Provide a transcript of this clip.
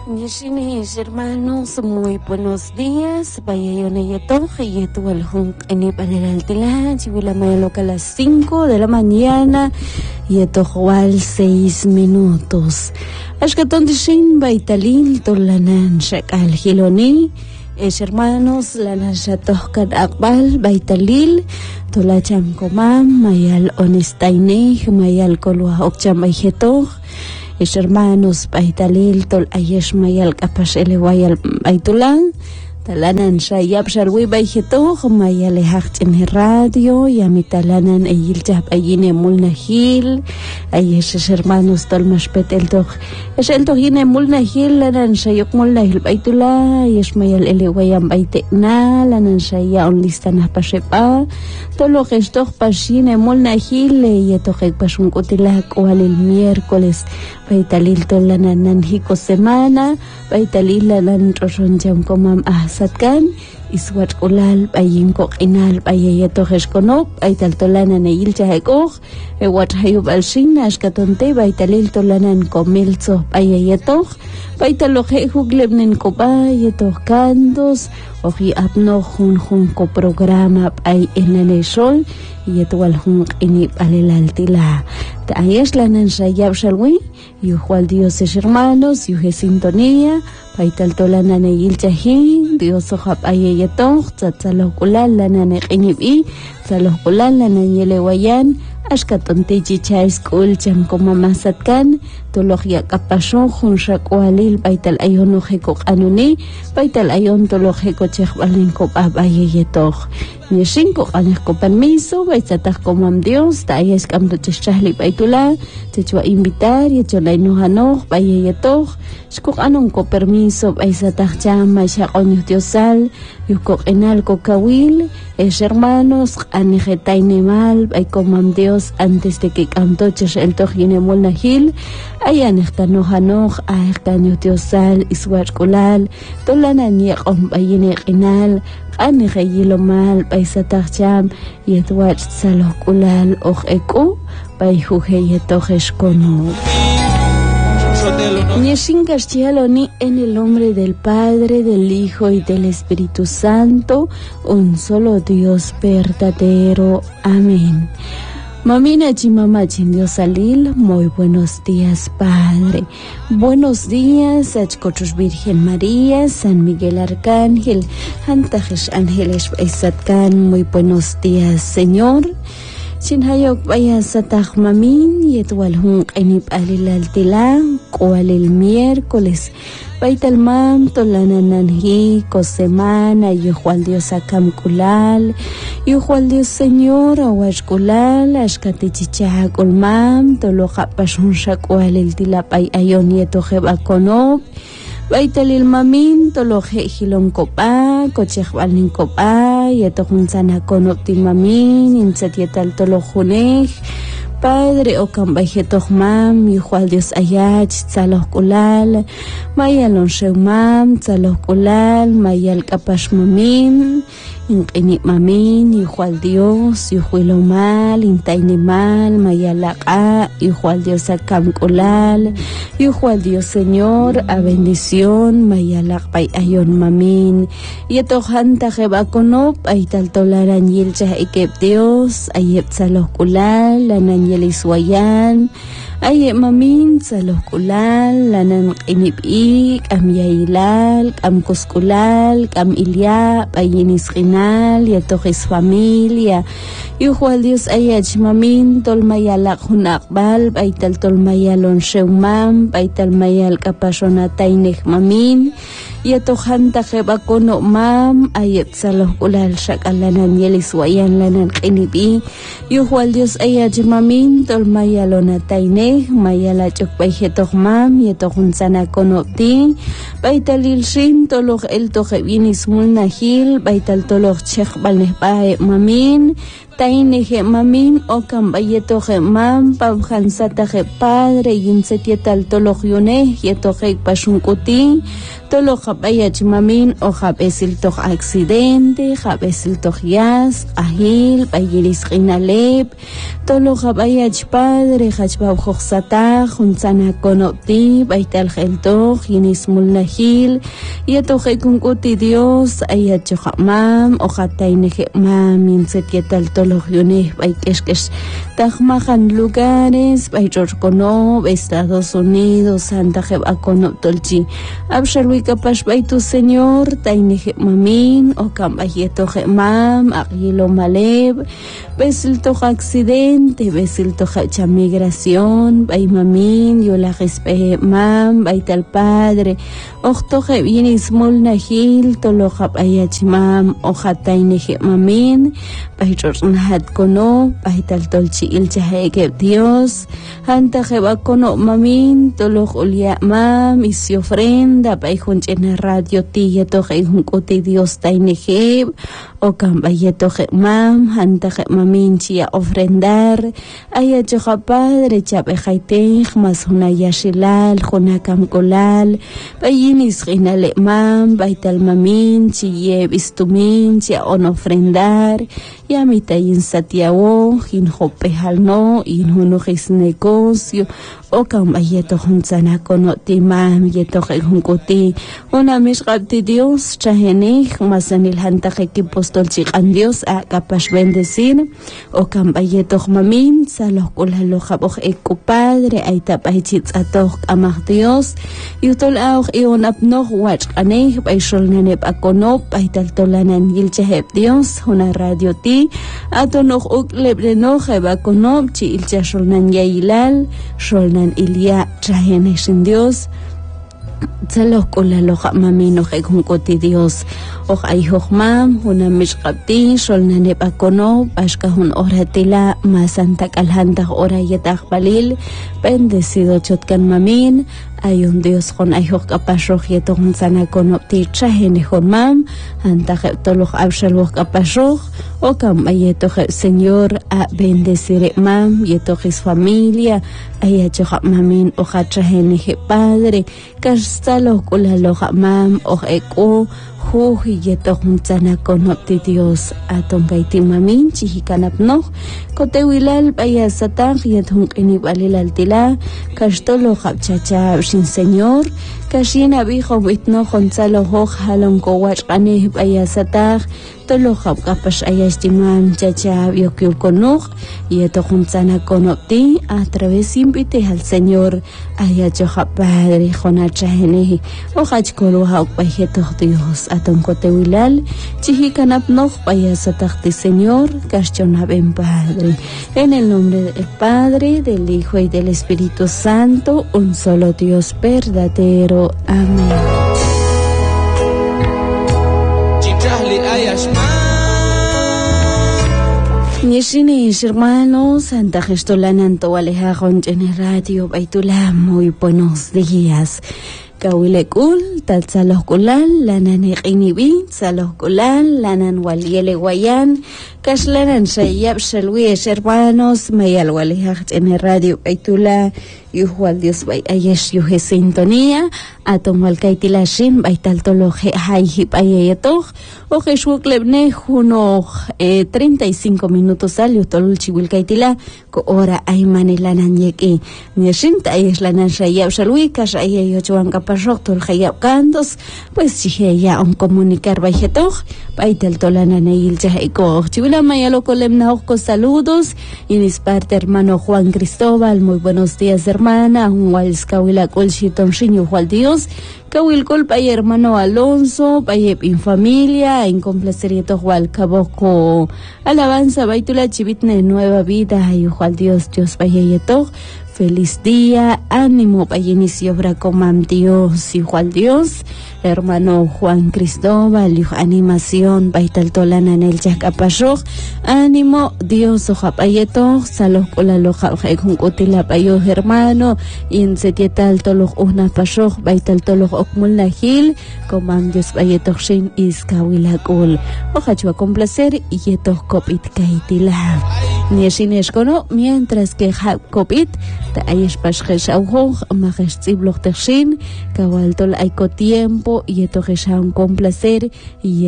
Yeshines, hermanos, muy buenos días. Vaya yo neyeto, y tu aljun en el altilá, chivula loca a las 5 de la mañana, y esto igual 6 minutos. Ashkaton dishin baitalil tolanan shakal hiloni. Hermanos, la nashatojkan akbal baitalil tolacham komam mayal honestaine mayal kolwa okcham baijetoj. Hermanos, baitalil tol ayesh mayal kapash elewayal baitulan talanan shayab sharwi baijeto mayal hachtin radio yamitalanan eyilchab ayine mulnahil ayesh hermanos tol mashpetel toj el tojine mulnahil lanan shayok mulnahil baitula ayesh mayal elewayam baitekna lanan shaya on listana pashepa tolo gestoch pashine mulnahil yetojek pashun kutilak wal el miércoles baitalil tolanan hiko semana baitalil lanan roshon jam komam ahsatkan iswat ulal bayinko inal bayeto geskonok baital tolanan eilcha hekoj ewat hayub alshin ashkatonte baitalil tolanan komilzo bayeto baitalo hejuglebnen koba yeto kandos oji apno jun ko programa bay enaneshol yeto alhun ini balelaltila ta ayesh lanan shayab shalwi yuhwal Dios hermanos yuhe sintonía baital tolanan eilchahi Dios ojab ayeyeton tzatzalokulal lanan eqinibi tzalokulal lanan yelewayan ashkatonte chicha school cham komamasatkan tologya kapashon jun shakwalil baital ayon ojeko qanuni baital ayon tologeko chejbalin kopa ayeyeton yeshinko aneko permiso baitataj komam Dios ta ayes kamdo chechahli baitula chechwa invitar yechonay nohanoj bayeyeton shkok anon ko permiso baisataj cham maishaqon Diosal yuko enal ko kawil hermanos anejetaine mal bay komam Dios antes de que cantoches el tojine mulnahil ayan nohanoj aerkanyo Diosal iswarkulal tolanan yaqom bayine enal anejayilo mal baisataj cham yetwach salokulal ojeko bayjujeyetojeskono Nyeshinkas Chialoni, en el nombre del Padre, del Hijo y del Espíritu Santo, un solo Dios verdadero. Amén. Mamina Chimama Dios Alil, muy buenos días, Padre. Buenos días, Achcochus Virgen María, San Miguel Arcángel, Antajes Ángeles Esatkan, muy buenos días, Señor. Chinhayok vaya sataj mamin yetwal hun qinib alilaltila kual el miércoles baital mam tolananan hi ko semana yuhwal Dios akam kulal yuhwal Dios Señor awash kulal ashkati chicha kulmam tolo khapashun shakwal el tilapay ayon yetoje bakonob baitalil mamin toloje hilon kopa kochejbalin kopa yetohun sana konopti mamin insatietal tolojunej Padre okam baijetoj mam yuhwal Dios ayach tzaloh kulal mayalon sheumam tzaloh kulal mayal kapash mamin inqini mamin yuhwal Dios yuhwilo mal intaini mal mayalaqa yuhwal Dios akam kulal yuhwal Dios Señor a bendición mayalaq bay ayon mamin yetohanta jebakonop aital tolaran yilcha ikep Dios ayep tzaloh kulal lanan yeliswayan aye mamin tzaloh kulal lanan qinibi kam yailal kam kuskulal kam ilya bayinis qinal yatohis familia yuhwal Dios ayach mamin tol mayalaq hunaqbal baital tol mayalon sheumam baital mayal kapashonatainej mamin yatohanta jebakono mam ayep tzaloh kulal shakalanan yeliswayan lanan qinibi yuhwal Dios ayach mamin tol mayalonatainej mayala chokpay jetoj mam yetohun sana konopti baitalil shin toloj el toje binis mulnahil baital toloj chejbalnej bae mamin Taineje mamin o cambayetoje mam pamjansataje padre yinsetieta tologione yetoje pashunkuti tolojapayach mamin o jabesil toj accidente jabesil toj yas ahil payiris ginaleb tolojapayach padre hachbabjoxata junzana konopti baital geltoj yinismul nahil yetoje kunkuti Dios ayachoja mam o jataineje mam yinsetieta los guiones baikeshkesh tajmajan lugares bairorkono Estados Unidos Santa Jebakono tolchi abshalwika pash baitu señor taineje mamin o cambayeto mam agilo maleb besil toj accidente besil toj migración bay mamin yo la respe mam baital padre ochtoje vienis mol nahil tolojab ayach mam o jataineje mamin bairor Nahat kono pahital tolchi ilchaheke Dios hanta jeba kono mamin toloj ulia mam isi ofrenda paihunch en radio tiya toje junkote Dios tainejeb o cambayetoje mam hanta je mamin chia ofrendar aya choja padre chape jaitej mas huna yashilal huna kamkolal payinis ginale mam baital mamin chiye bistumin chia on ofrendar yamita Satiawo, in Hopehalno, in Hunojis negocio, o cambayeto Hunsana conoti mam, yeto Hunkoti, una misgabti Dios, chahenich, masanil hantaje que postol chican Dios, a capas bendecir, o cambayeto mamin, salokula lojaboj eco padre, aitapaichits atoch amach Dios, yutol auch ion apnoch watch aneh, baishol nenep akonop, aitaltolanan yilcheheb Dios, una radio ti, Atonok uklebrenoj ebakonop chi ilcha sholnan yailal sholnan ilia traheneshin Dios Tzaloh kolaloja mamino jekhunkoti Dios oj ayhoj mam una mishqabti sholnaneb akono ashkahun oratila masanta kalhantah orayetah balil bendecido chotkan mamin ayun Dios con ayhoj kapashoj yetohun sana konopti trahenejón mam antah toloj abshaloj kapashoj o kam ayetoj Señor a bendecir mam yetohis familia ayachoja mamin oja traheneje padre Kastalo kulaloja mam oj eko Juji yeto juntzana konopti Dios aton baiti mamin chihikanapnoch kotewilal payasatach yet hunkini balilal tila kastolo japchacha shin señor kashina bijo witno Gonzalo hoj halon kowach kane payasatach tolo japkapash ayashtimam chacha yokyul konuch yeto juntzana konopti a través invite al señor ayachoja padre jonachahene ojach kolo haup payetoch Dios aton kotewilal chihikanapnoch payasatach señor kashchona ben padre en el nombre del Padre, del Hijo y del Espíritu Santo, un solo Dios verdadero. Amén. Mis hermanos, Santa Gestolana Antoaleja en radio, Baitula, muy buenos días. Kawilekul, Tatzalokulal, Lanan Inibi, Tzalokulal, Lanan Waliele Guayan, Kashlanan Shayab Shalwies, hermanos, Mayalwalejach en radio, Baitula, Yuhual Dios Bay Ayesh Yuhe Sintonía, Atomwal Kaitilashin, Baitaltoloje Haihip Ayetoch, Ojeshwoklebne, Juno 35 minutos al Yutolul Chiwil Kaitila, Hora Aymanilanan Yeki, Nyeshinta Ayesh Lanan Shayab Shalwi, Kashayayochuan Kapashok, Hayab Cantos, pues Chiheya on comunicar Bajetoch, Baitaltolana Neil Jaiko, Chivila Mayalocolemna Ojo, saludos, y mis parte hermano Juan Cristóbal, muy buenos días, hermana, un Walskawila Colchiton Shinyo Juan Dios, Kawilkol Pay hermano Alonso, Payep in familia, en complacerieto Juan Cabocco, alabanza Baitula Chivitne Nueva Vida, y Juan Dios, Dios Payeto, Feliz día, ánimo para inicio con Dios, igual Dios, hermano Juan Cristóbal, animación, baital tolana en el Yacapayoj, ánimo, Dios, ojapayeto, salos por la loja, con cutila payo hermano, y en setietal tolos una payoj, baital tolos okmul gil, comam Dios payeto shin iskawilakul, ojachua con placer, y yetos copit kaitila. Ni escono, mientras que copit, ta aish pashkesh auhoj, majesh tzibloch tershin, kawaltol aiko tiempo, y eto con placer, y